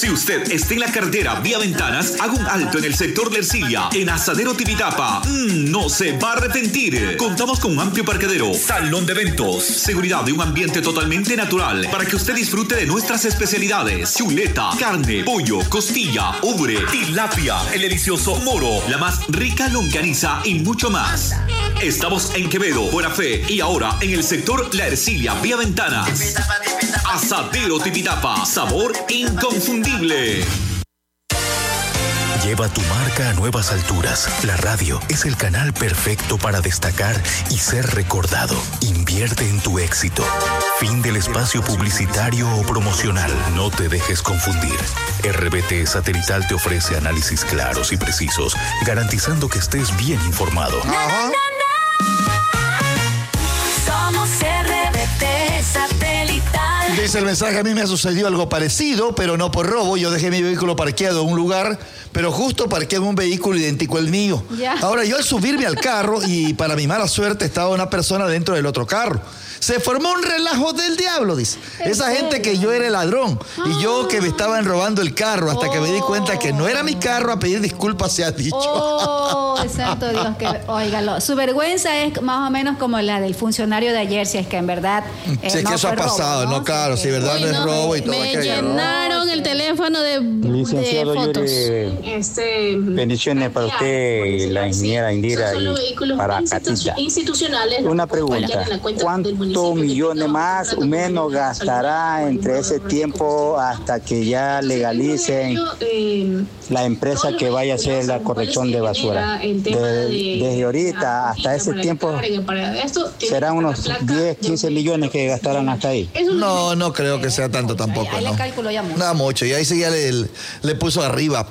Si usted está en la carretera vía Ventanas, haga un alto en el sector de Ercilia, en Asadero Tipitapa. No se va a arrepentir. Contamos con un amplio parqueadero, salón de eventos, seguridad y un ambiente totalmente natural para que usted disfrute de nuestras especialidades: chuleta, carne, pollo, costilla, ubre, tilapia, el delicioso moro, la más rica longaniza y mucho más. Estamos en Quevedo, Buena Fe y ahora en el sector La Ercilia vía Ventanas. Asadero Tipitapa, sabor inconfundible. Lleva tu marca a nuevas alturas. La radio es el canal perfecto para destacar y ser recordado. Invierte en tu éxito. Fin del espacio publicitario o promocional. No te dejes confundir. RBT Satelital te ofrece análisis claros y precisos, garantizando que estés bien informado. Ajá. Somos RBT Satelital. Dice el mensaje: a mí me sucedió algo parecido, pero no por robo. Yo dejé mi vehículo parqueado en un lugar, pero justo parqué en un vehículo idéntico al mío. Ya. Ahora, yo al subirme al carro, y para mi mala suerte estaba una persona dentro del otro carro. Se formó un relajo del diablo, dice. Esa gente que yo era el ladrón y yo que me estaban robando el carro, hasta que me di cuenta que no era mi carro. A pedir disculpas se ha dicho. Santo Dios, que óigalo. Su vergüenza es más o menos como la del funcionario de ayer, si es que en verdad si es que eso ha pasado, ¿no? Claro, si verdad no es robo y todo. Me llenaron el teléfono de fotos. Bendiciones para usted, la ingeniera Indira, y para Catilla. Una pregunta: ¿cuántos millones más o menos gastará entre ese tiempo hasta que ya legalicen la empresa que vaya a hacer la corrección de basura? Desde ahorita hasta ese tiempo serán unos 10, 15 millones que gastarán hasta ahí. No creo que sea tanto tampoco. Ahí ¿no? le calculo ya mucho. Nada mucho, y ahí sí ya le puso arriba.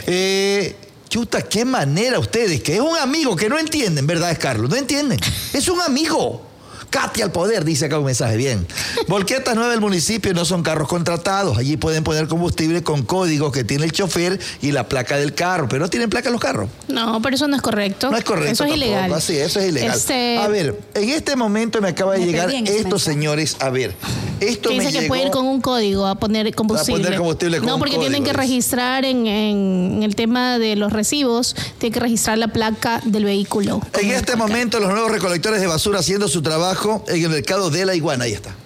Chuta, qué manera ustedes, que es un amigo que no entienden, ¿verdad, Carlos? No entienden. Es un amigo. Katia al poder, dice acá un mensaje. Bien. Volquetas 9 del municipio no son carros contratados. Allí pueden poner combustible con códigos que tiene el chofer y la placa del carro. Pero no tienen placa los carros. No, pero eso no es correcto. No es correcto. Eso es tampoco. ilegal. Así, eso es ilegal. A ver, en este momento me acaba de llegar estos señores. A ver, esto que me dice que puede ir con un código a poner combustible. A poner combustible con no, porque tienen que registrar en el tema de los recibos, tienen que registrar la placa del vehículo. En este momento los nuevos recolectores de basura haciendo su trabajo en el mercado de la Iguana. Ahí está.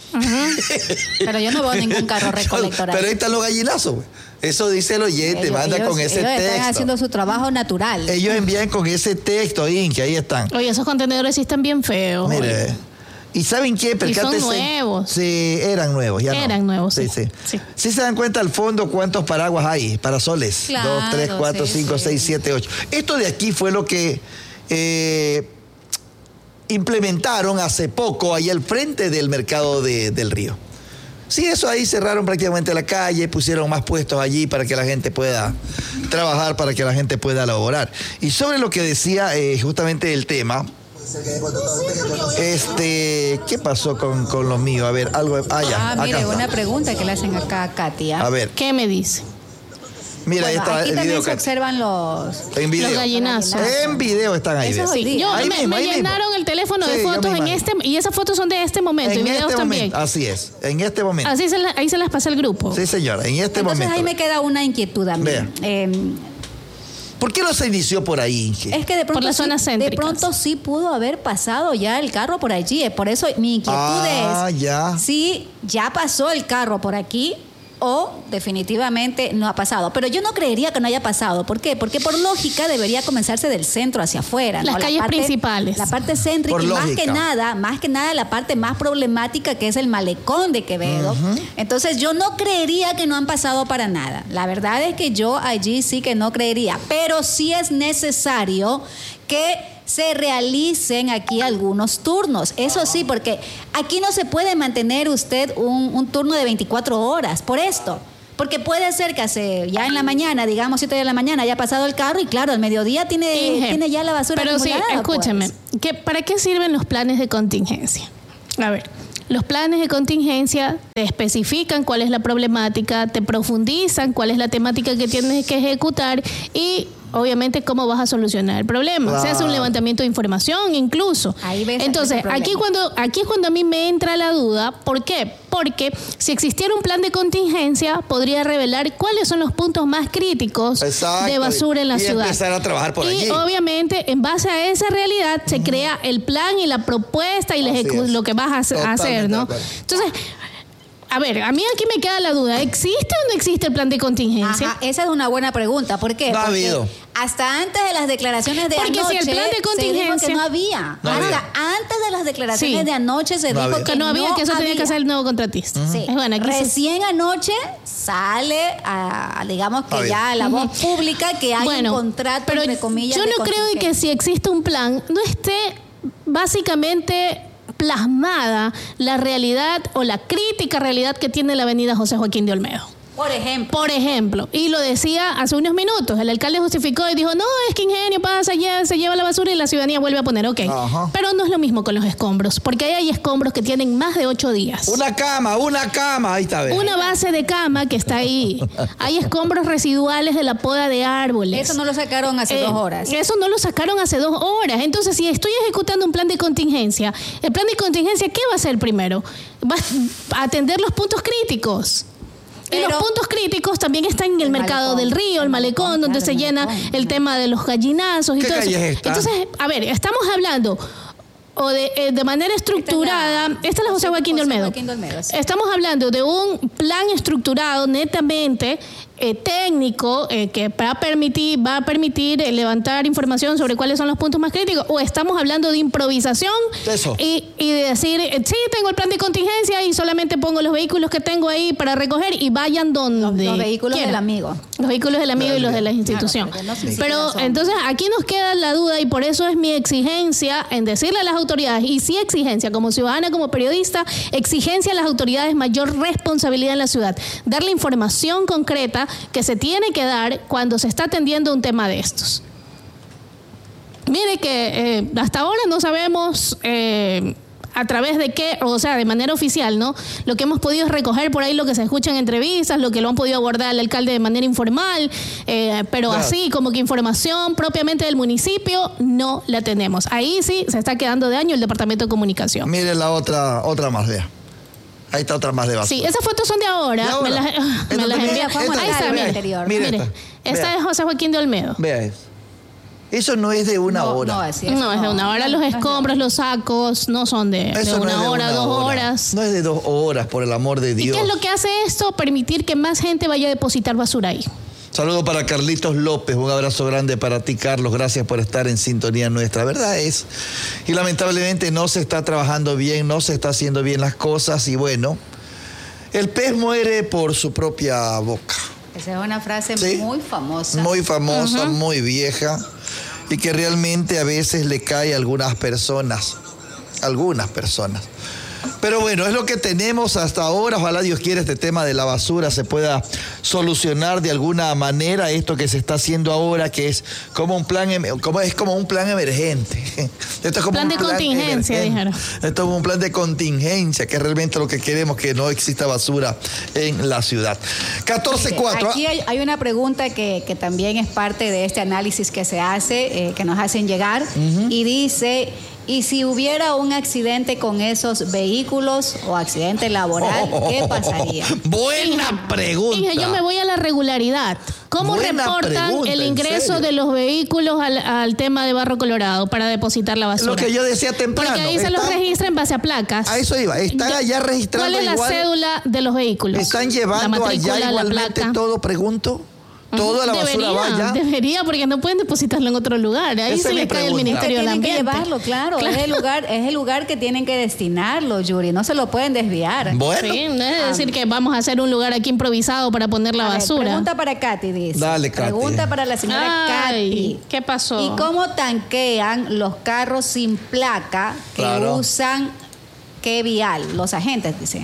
Pero yo no veo ningún carro recolector ahí. Pero ahí están los gallinazos, güey. Eso dice el oyente, manda con ese texto. Están haciendo su trabajo natural. Ellos envían con ese texto, que ahí están. Oye, esos contenedores sí están bien feos. Mire. ¿Y saben qué? Y son nuevos. Sí, eran nuevos. Ya eran nuevos, sí. Sí se dan cuenta al fondo cuántos paraguas hay, parasoles. Claro, 2, 3, 4, 5, 6, 7, 8. Esto de aquí fue lo que implementaron hace poco ahí al frente del mercado del Río. Sí, eso ahí cerraron prácticamente la calle, pusieron más puestos allí para que la gente pueda trabajar, para que la gente pueda laborar. Y sobre lo que decía justamente el tema, ¿qué pasó con lo mío? A ver, algo. Mire, una pregunta que le hacen acá a Katia. A ver. ¿Qué me dice? Mira, ahí está aquí el también video. Se observan los gallinazos. En video están ahí. Sí. Me llenaron el teléfono de fotos y esas fotos son de este momento. Y videos también. Así es, en este momento. Ahí se las pasa el grupo. Sí, señora, en este momento. Entonces ahí me queda una inquietud a mí. ¿Por qué no se inició por ahí? Es que de pronto, por las zonas céntricas. De pronto sí pudo haber pasado ya el carro por allí. Por eso mi inquietud es si ya pasó el carro por aquí o definitivamente no ha pasado. Pero yo no creería que no haya pasado. ¿Por qué? Porque por lógica debería comenzarse del centro hacia afuera. Las calles principales. La parte céntrica por y lógica. más que nada la parte más problemática, que es el malecón de Quevedo. Entonces yo no creería que no han pasado para nada. La verdad es que yo allí sí que no creería. Pero sí es necesario que se realicen aquí algunos turnos. Eso sí, porque aquí no se puede mantener usted un turno de 24 horas por esto. Porque puede ser que ya en la mañana, digamos 7 de la mañana, haya pasado el carro y claro, al mediodía tiene ya la basura acumulada. Pero sí, escúchame, pues. ¿Para qué sirven los planes de contingencia? A ver, los planes de contingencia te especifican cuál es la problemática, te profundizan cuál es la temática que tienes que ejecutar y obviamente, ¿cómo vas a solucionar el problema? Claro. Se hace un levantamiento de información incluso. Ahí ves. Entonces, aquí es cuando a mí me entra la duda. ¿Por qué? Porque si existiera un plan de contingencia, podría revelar cuáles son los puntos más críticos de basura en la ciudad. Y empezar a trabajar por allí. Y obviamente, en base a esa realidad, se crea el plan y la propuesta y lo que vas a hacer, ¿no? Entonces, a ver, a mí aquí me queda la duda. ¿Existe o no existe el plan de contingencia? Ajá, esa es una buena pregunta. ¿Por qué? No ha habido. Hasta antes de las declaraciones de anoche, si el plan de contingencia se dijo que no había. Antes de las declaraciones de anoche se dijo que no había, que eso tenía que hacer el nuevo contratista. Sí. Bueno, recién anoche sale digamos que ya a la voz pública que hay un contrato, pero entre comillas. Yo no creo que si existe un plan, no esté básicamente plasmada la realidad o la crítica realidad que tiene la avenida José Joaquín de Olmedo. Por ejemplo, y lo decía hace unos minutos, el alcalde justificó y dijo, no, es que Ingenio pasa allá, se lleva la basura y la ciudadanía vuelve a poner, ok. Ajá. Pero no es lo mismo con los escombros, porque ahí hay escombros que tienen más de 8 días. Una cama, ahí está bien. Una base de cama que está ahí. Hay escombros residuales de la poda de árboles. Eso no lo sacaron hace 2 horas. Eso no lo sacaron hace 2 horas. Entonces, si estoy ejecutando un plan de contingencia, ¿el plan de contingencia qué va a hacer primero? Va a atender los puntos críticos. Y los puntos críticos también están en el mercado del río, el malecón, donde se llena el tema de los gallinazos y todo eso. Entonces, a ver, estamos hablando de manera estructurada. Esta es la José Joaquín de Olmedo. Sí. Estamos hablando de un plan estructurado netamente técnico que va a permitir levantar información sobre cuáles son los puntos más críticos, o estamos hablando de improvisación y de decir, sí, tengo el plan de contingencia y solamente pongo los vehículos que tengo ahí para recoger y vayan donde los vehículos del amigo. Los vehículos del amigo y los de la institución. Claro, pero entonces aquí nos queda la duda y por eso es mi exigencia en decirle a las autoridades, y sí exigencia como ciudadana, como periodista, exigencia a las autoridades mayor responsabilidad en la ciudad, darle información concreta que se tiene que dar cuando se está atendiendo un tema de estos. Mire que hasta ahora no sabemos a través de qué, o sea, de manera oficial, ¿no? Lo que hemos podido recoger por ahí, lo que se escucha en entrevistas, lo que lo han podido abordar el alcalde de manera informal, pero así como que información propiamente del municipio no la tenemos. Ahí sí se está quedando de año el Departamento de Comunicación. Mire la otra más, vea. Ahí está otra más de basura. Sí, esas fotos son de ahora. Me las envía Juan. Ahí está, mire. Esta es José Joaquín de Olmedo. Vea eso. Eso no es de una hora. No es de una hora. Los escombros, los sacos, no son de una hora, 2 horas. No es de 2 horas, por el amor de Dios. ¿Y qué es lo que hace esto? Permitir que más gente vaya a depositar basura ahí. Saludo para Carlitos López, un abrazo grande para ti, Carlos, gracias por estar en sintonía nuestra. Verdad es, y lamentablemente no se está trabajando bien, no se está haciendo bien las cosas y bueno, el pez muere por su propia boca. Esa es una frase muy famosa. Muy famosa, muy vieja y que realmente a veces le cae a algunas personas. Pero bueno, es lo que tenemos hasta ahora. Ojalá Dios quiera este tema de la basura se pueda solucionar de alguna manera. Esto que se está haciendo ahora, que es como un plan, como un plan emergente. Esto es como plan de contingencia, dijeron. Esto es como un plan de contingencia, que es realmente lo que queremos, que no exista basura en la ciudad. 14:04. Aquí hay una pregunta que también es parte de este análisis que se hace, que nos hacen llegar, y dice... ¿Y si hubiera un accidente con esos vehículos o accidente laboral, qué pasaría? Buena pregunta. Yo me voy a la regularidad. ¿Cómo reportan el ingreso de los vehículos al tema de Barro Colorado para depositar la basura? Lo que yo decía temprano. Porque ahí se los registra en base a placas. A eso iba. Están allá registrando. ¿Cuál es la cédula de los vehículos? ¿Están llevando allá igualmente todo, pregunto? Toda la basura vaya. Debería, porque no pueden depositarlo en otro lugar. Ahí se le cae el Ministerio del Ambiente. Tienen que llevarlo, claro. Es el lugar que tienen que destinarlo, Yuri. No se lo pueden desviar. Bueno. Sí, no es decir que vamos a hacer un lugar aquí improvisado para poner la basura. Pregunta para Katy, dice. Dale, Katy. Pregunta para la señora Katy. ¿Qué pasó? ¿Y cómo tanquean los carros sin placa que usan qué vial? Los agentes, dicen.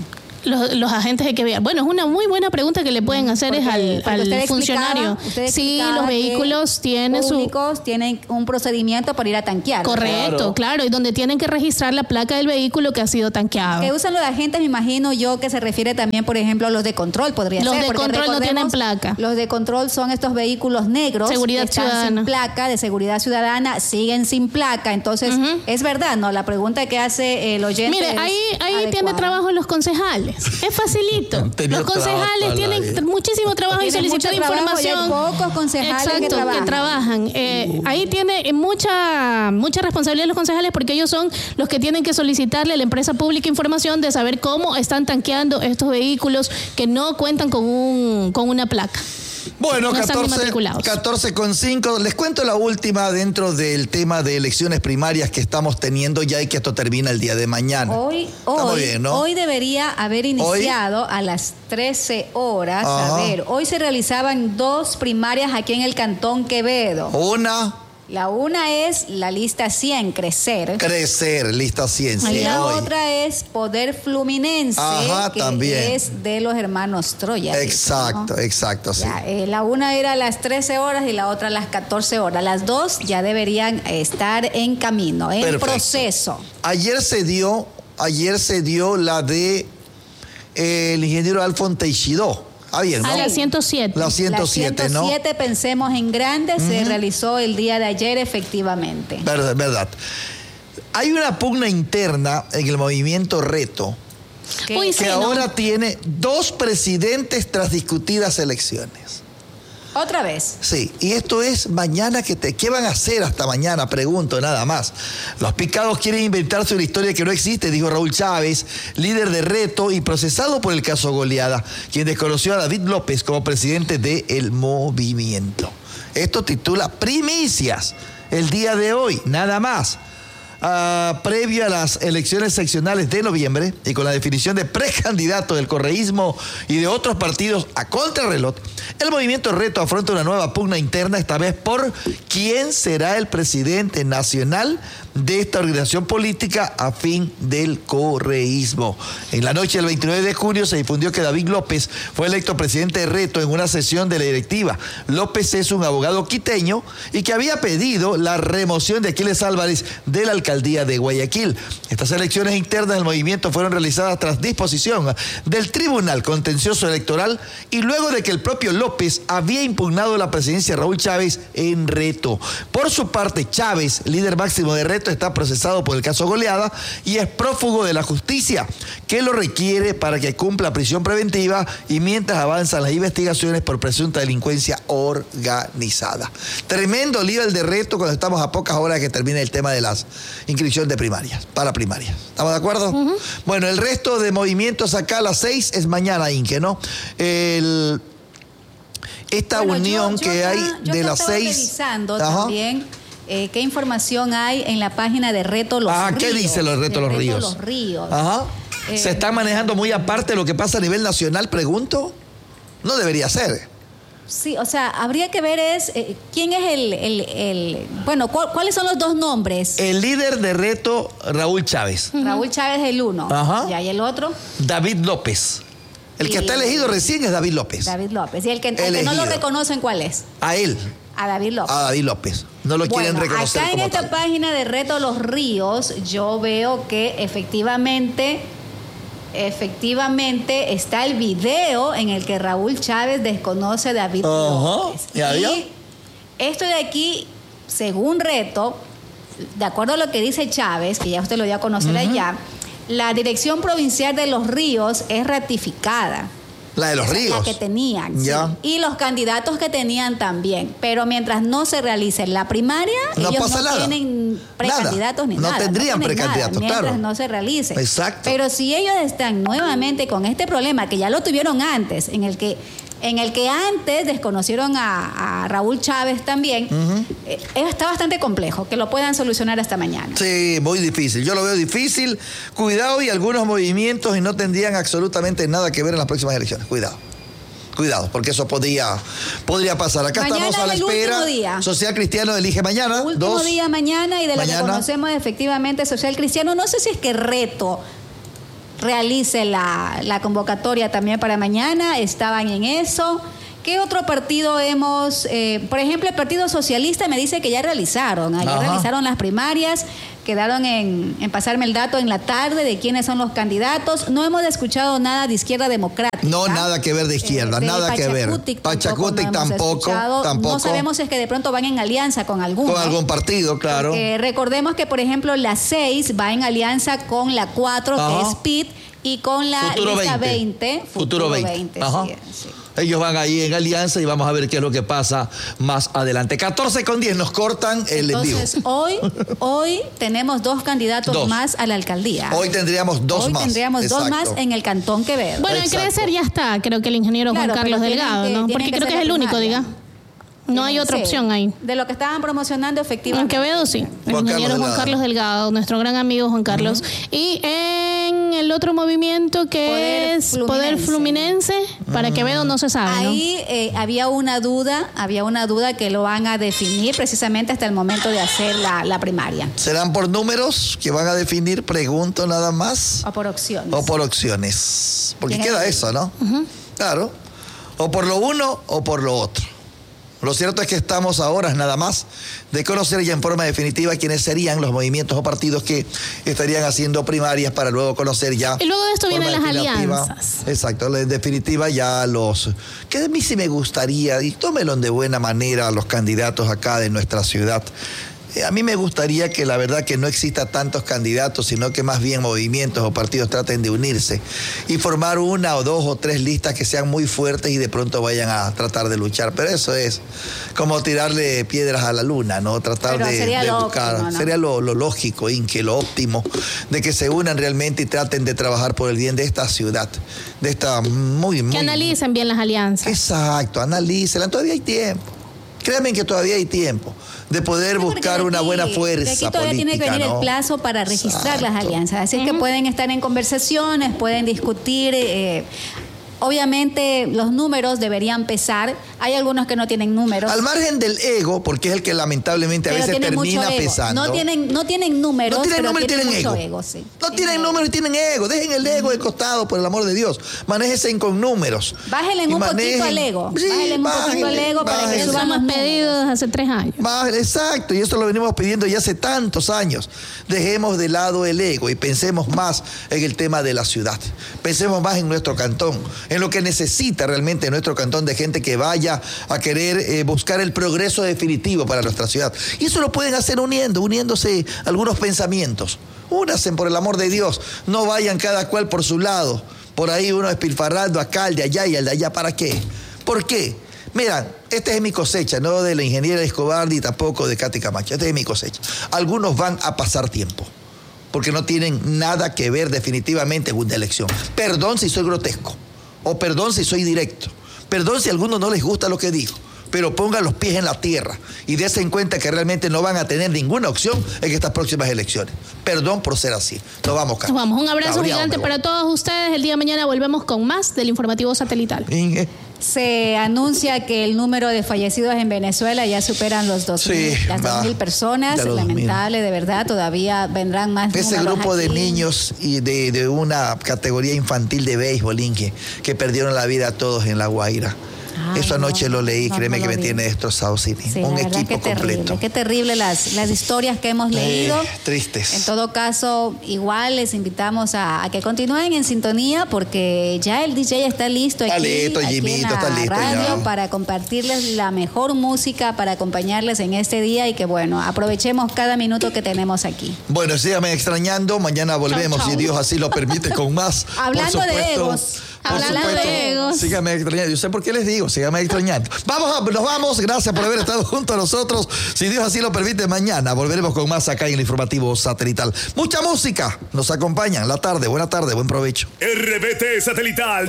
los agentes de que vean? Bueno, es una muy buena pregunta que le pueden hacer al funcionario. Sí, los vehículos tienen tienen un procedimiento para ir a tanquear. Correcto, claro, y donde tienen que registrar la placa del vehículo que ha sido tanqueado. Que usan los agentes, me imagino yo, que se refiere también, por ejemplo, a los de control, podría ser. Los de control no tienen placa. Los de control son estos vehículos negros. Seguridad que están ciudadana. sin placa, de seguridad ciudadana, siguen sin placa. Entonces, es verdad, ¿no? La pregunta que hace el oyente. Mire, ahí tiene trabajo los concejales. Es facilito. Los concejales tienen muchísimo trabajo y solicitar información. Hay pocos concejales que trabajan. Ahí tiene mucha responsabilidad los concejales, porque ellos son los que tienen que solicitarle a la empresa pública información de saber cómo están tanqueando estos vehículos que no cuentan con una placa. Bueno, no 14:05. Les cuento la última dentro del tema de elecciones primarias que estamos teniendo ya y que esto termina el día de mañana. Hoy debería haber iniciado a las 13 horas. Ajá. A ver, hoy se realizaban 2 primarias aquí en el Cantón Quevedo. La una es la lista 100, Crecer, lista 100. Y la otra es Poder Fluminense, que también es de los hermanos Troya. Exacto, sí. Ya, la una era a las 13 horas y la otra a las 14 horas. Las dos ya deberían estar en camino, en proceso. Ayer se dio la de el ingeniero Alfon Teixidó. Bien, ¿no? A la 107. La 107, ¿no? 107, pensemos en grande, se realizó el día de ayer, efectivamente. Verdad. Hay una pugna interna en el movimiento Reto que ahora tiene 2 presidentes tras discutidas elecciones. ¿Otra vez? Sí, y esto es mañana ¿qué van a hacer hasta mañana? Pregunto, nada más. Los picados quieren inventarse una historia que no existe, dijo Raúl Chávez, líder de Reto y procesado por el caso Goleada, quien desconoció a David López como presidente del movimiento. Esto titula Primicias, el día de hoy, nada más. Previo a las elecciones seccionales de noviembre y con la definición de precandidato del correísmo y de otros partidos a contrarreloj, el movimiento Reto afronta una nueva pugna interna, esta vez por quién será el presidente nacional de esta organización política afín del correísmo. En la noche del 29 de junio se difundió que David López fue electo presidente de Reto en una sesión de la directiva. López es un abogado quiteño y que había pedido la remoción de Aquiles Álvarez de la alcaldía de Guayaquil. Estas elecciones internas del movimiento fueron realizadas tras disposición del Tribunal Contencioso Electoral y luego de que el propio López había impugnado la presidencia de Raúl Chávez en Reto. Por su parte, Chávez, líder máximo de Reto, está procesado por el caso Goleada y es prófugo de la justicia, que lo requiere para que cumpla prisión preventiva y mientras avanzan las investigaciones por presunta delincuencia organizada. Tremendo lío el de Reto cuando estamos a pocas horas que termine el tema de las inscripciones de primarias, para primarias. ¿Estamos de acuerdo? Bueno, el resto de movimientos acá a las 6 es mañana, Inque, ¿no? Esta unión que hay de las 6. Revisando también qué información hay en la página de Reto Los Ríos. ¿Qué dice los Reto Los Ríos? Los Ríos. ¿Se está manejando muy aparte de lo que pasa a nivel nacional, pregunto? No debería ser. Sí, o sea, habría que ver quién es bueno, ¿cuáles son los 2 nombres? El líder de Reto, Raúl Chávez. Raúl Chávez es el uno. Ya, ¿y el otro? David López. El que está elegido recién es David López. David López. ¿Y el que no lo reconocen cuál es? A él. A David López. A David López. No lo quieren reconocer acá como en esta página de Reto Los Ríos, yo veo que efectivamente está el video en el que Raúl Chávez desconoce a David López. Y esto de aquí, según Reto, de acuerdo a lo que dice Chávez, que ya usted lo dio a conocer allá, la dirección provincial de Los Ríos es ratificada. La de Los Ríos. La que tenían. Sí. Y los candidatos que tenían también. Pero mientras no se realice la primaria, ellos no tienen precandidatos ni nada. No tendrían precandidatos, mientras claro. no se realice. Exacto. Pero si ellos están nuevamente con este problema, que ya lo tuvieron antes, en el que antes desconocieron a Raúl Chávez también, está bastante complejo que lo puedan solucionar hasta mañana. Sí, muy difícil. Yo lo veo difícil. Cuidado, y algunos movimientos y no tendrían absolutamente nada que ver en las próximas elecciones. Cuidado, porque eso podría pasar. Acá mañana estamos a la espera. Día. Social Cristiano elige mañana. Último día mañana, y de lo que conocemos efectivamente Social Cristiano, no sé si es que Reto realice la convocatoria también para mañana. Estaban en eso. ¿Qué otro partido hemos...? Por ejemplo, el Partido Socialista me dice que ya realizaron. Ayer realizaron las primarias. Quedaron en pasarme el dato en la tarde de quiénes son los candidatos. No hemos escuchado nada de Izquierda Democrática. No, nada que ver de izquierda, nada que ver. Pachacutic tampoco. No sabemos si es que de pronto van en alianza con alguno. Con algún partido, claro. Porque recordemos que, por ejemplo, la 6 va en alianza con la 4, que es PIT, y con la lista 20. Futuro 20. Sí. Ellos van ahí en alianza y vamos a ver qué es lo que pasa más adelante. 14:10, nos cortan el envío. Entonces, hoy tenemos 2 candidatos más a la alcaldía. Hoy tendríamos 2 más. Hoy tendríamos 2 más en el Cantón Quevedo. Bueno, en Crecer ya está, creo que el ingeniero Juan Carlos Delgado, ¿no? Porque creo que es el único, diga. No hay otra opción ahí. De lo que estaban promocionando, efectivamente. En Quevedo, sí. El ingeniero Juan Carlos Delgado, nuestro gran amigo Juan Carlos. Y en el otro movimiento que es Poder Fluminense, para Quevedo no se sabe, ¿no? Ahí había una duda que lo van a definir precisamente hasta el momento de hacer la primaria. ¿Serán por números que van a definir? Pregunto nada más. O por opciones. O por opciones. Porque queda eso, ¿no? Claro. O por lo uno o por lo otro. Lo cierto es que estamos a horas nada más de conocer ya en forma definitiva quiénes serían los movimientos o partidos que estarían haciendo primarias para luego conocer ya. Y luego de esto vienen las alianzas. Exacto, en definitiva ya que a mí sí me gustaría, y tómelo de buena manera a los candidatos acá de nuestra ciudad. A mí me gustaría que la verdad que no exista tantos candidatos, sino que más bien movimientos o partidos traten de unirse y formar 1 o 2 o 3 listas que sean muy fuertes y de pronto vayan a tratar de luchar. Pero eso es como tirarle piedras a la luna, ¿no? Tratar de buscar. Óptimo, ¿no? Sería lo lógico, Inque, lo óptimo, de que se unan realmente y traten de trabajar por el bien de esta ciudad, de esta muy... Que analicen bien las alianzas. Exacto, analícenla, todavía hay tiempo. Créanme que todavía hay tiempo de poder buscar una buena fuerza aquí todavía política, tiene que venir el plazo para registrar las alianzas. Así que pueden estar en conversaciones, pueden discutir. Obviamente los números deberían pesar. Hay algunos que no tienen números. Al margen del ego, porque es el que lamentablemente a veces termina pesando. No tienen números, pero tienen mucho ego. Sí. No tienen números y tienen ego. Dejen el ego de costado, por el amor de Dios. Manéjense con números. Bájenle un poquito al ego. Sí, bájenle un poquito al ego para que suban los pedidos hace 3 años. Exacto, y esto lo venimos pidiendo ya hace tantos años. Dejemos de lado el ego y pensemos más en el tema de la ciudad. Pensemos más en nuestro cantón, en lo que necesita realmente nuestro cantón de gente que vaya a querer buscar el progreso definitivo para nuestra ciudad. Y eso lo pueden hacer uniéndose algunos pensamientos. Únanse, por el amor de Dios. No vayan cada cual por su lado. Por ahí uno despilfarrando acá, el de allá y el de allá. ¿Para qué? ¿Por qué? Mira, esta es mi cosecha, no de la ingeniera Escobar ni tampoco de Katy Camacho. Esta es mi cosecha. Algunos van a pasar tiempo porque no tienen nada que ver definitivamente con una elección. Perdón si soy grotesco. O perdón si soy directo. Perdón si a algunos no les gusta lo que digo. Pero pongan los pies en la tierra y dense en cuenta que realmente no van a tener ninguna opción en estas próximas elecciones. Perdón por ser así. Nos vamos, Carlos. Nos vamos. Un abrazo gigante para todos ustedes. El día de mañana volvemos con más del informativo satelital. Se anuncia que el número de fallecidos en Venezuela ya superan las 2.000 personas. Lamentable, de verdad, todavía vendrán más. Ese grupo de niños y de una categoría infantil de béisbol, Inge, que perdieron la vida todos en La Guaira. Eso anoche lo leí, créeme que me tiene destrozado, sí, un equipo completo. Qué terrible las historias que hemos leído. Tristes. En todo caso, igual les invitamos a que continúen en sintonía porque ya el DJ está listo aquí en la radio para compartirles la mejor música, para acompañarles en este día y que bueno, aprovechemos cada minuto que tenemos aquí. Bueno, síganme extrañando, mañana volvemos, si Dios así lo permite, con más. Hablando de egos. Hablando de egos. Síganme extrañando. Yo sé por qué les digo, síganme extrañando. Nos vamos. Gracias por haber estado junto a nosotros. Si Dios así lo permite, mañana volveremos con más acá en el informativo satelital. Mucha música nos acompaña en la tarde. Buena tarde, buen provecho. RBT Satelital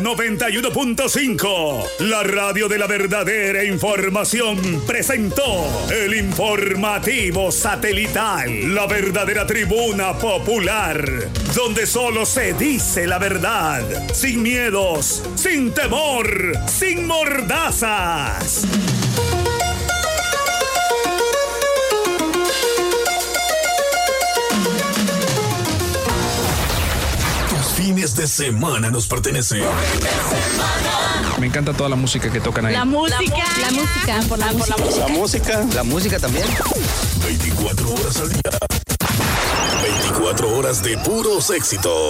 91.5. La radio de la verdadera información presentó el informativo satelital. La verdadera tribuna popular. Donde solo se dice la verdad. Sin miedo. Sin temor, sin mordazas. Tus fines de de semana nos pertenece. Me encanta toda la música que tocan ahí. La música también. 24 horas al día. 24 horas de puros éxitos.